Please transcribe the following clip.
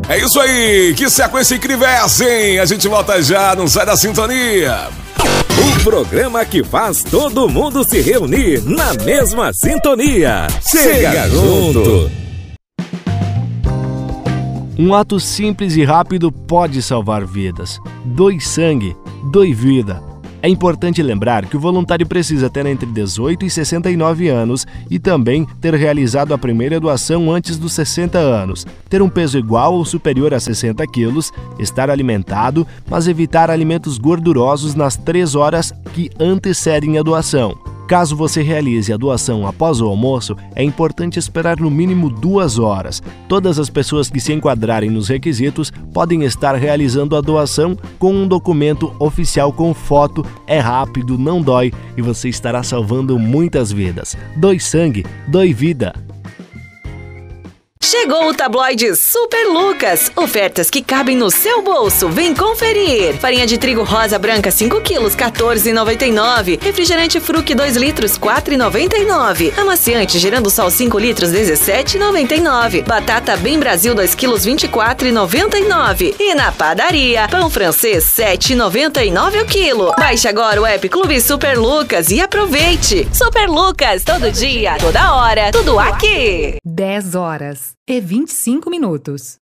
É isso aí, que sequência incrível é essa, hein? A gente volta já, não sai da sintonia. O programa que faz todo mundo se reunir na mesma sintonia. Chega junto! Um ato simples e rápido pode salvar vidas. Doe sangue, doe vida. É importante lembrar que o voluntário precisa ter entre 18 e 69 anos e também ter realizado a primeira doação antes dos 60 anos, ter um peso igual ou superior a 60 quilos, estar alimentado, mas evitar alimentos gordurosos nas 3 horas que antecedem a doação. Caso você realize a doação após o almoço, é importante esperar no mínimo 2 horas. Todas as pessoas que se enquadrarem nos requisitos podem estar realizando a doação com um documento oficial com foto. É rápido, não dói e você estará salvando muitas vidas. Doe sangue, doe vida. Chegou o tabloide Super Lucas. Ofertas que cabem no seu bolso. Vem conferir. Farinha de trigo rosa branca 5 quilos, R$ 14,99. Refrigerante Fruc 2 litros, R$ 4,99. Amaciante Girando Sol 5 litros, R$ 17,99. Batata Bem Brasil 2 quilos, R$ 24,99. E na padaria, pão francês R$ 7,99 o quilo. Baixe agora o app Clube Super Lucas e aproveite. Super Lucas, todo dia, toda hora, tudo aqui. 10 horas e 25 minutos.